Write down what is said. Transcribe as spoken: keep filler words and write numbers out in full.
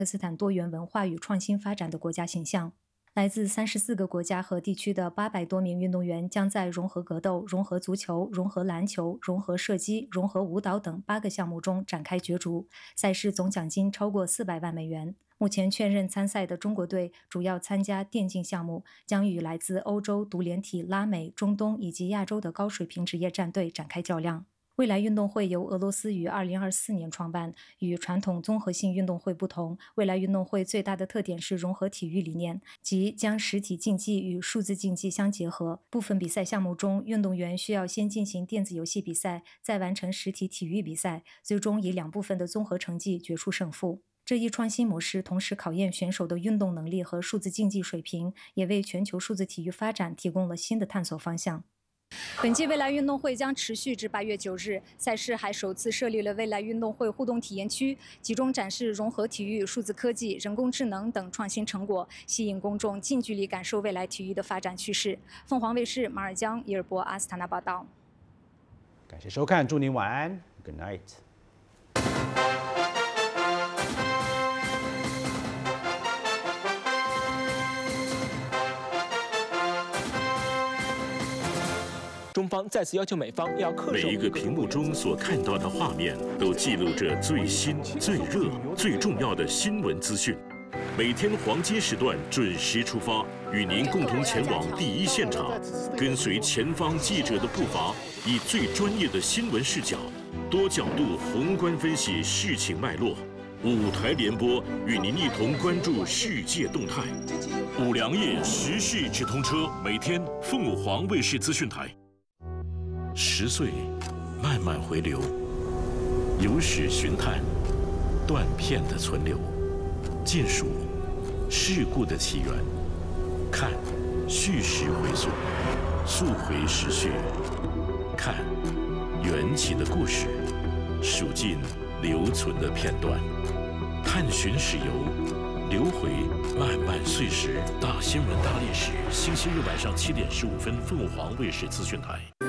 克斯坦多元文化与创新发展的国家形象。来自三十四个国家和地区的八百多名运动员将在融合格斗、融合足球、融合篮球、融合射击、融合舞蹈等八个项目中展开角逐。赛事总奖金超过四百万美元。目前确认参赛的中国队主要参加电竞项目，将与来自欧洲、独联体、拉美、中东以及亚洲的高水平职业战队展开较量。未来运动会由俄罗斯于二零二四年创办，与传统综合性运动会不同，未来运动会最大的特点是融合体育理念，即将实体竞技与数字竞技相结合。部分比赛项目中，运动员需要先进行电子游戏比赛，再完成实体体育比赛，最终以两部分的综合成绩决出胜负。这一创新模式同时考验选手的运动能力和数字竞技水平，也为全球数字体育发展提供了新的探索方向。本届未来运动会将持续至八月九日，赛事还首次设立了未来运动会互动体验区，集中展示融合体育、数字科技、人工智能等创新成果，吸引公众近距离感受未来体育的发展趋势。凤凰卫视马尔江、伊尔博阿斯塔纳报道。 感谢收看，祝您晚安 ，Good night。 中方再次要求美方要恪守每一个屏幕中所看到的画面，都记录着最新、最热、最重要的新闻资讯。每天黄金时段准时出发，与您共同前往第一现场，跟随前方记者的步伐，以最专业的新闻视角，多角度宏观分析事情脉络。五台联播与您一同关注世界动态。五粮液时事直通车，每天凤凰卫视资讯台。十岁，慢慢回流，有史寻探，断片的存留，见数事故的起源，看叙事回溯，溯回时序，看缘起的故事，数尽留存的片段，探寻史游，流回漫漫岁时。大新闻大历史，星期日晚上七点十五分，凤凰卫视资讯台。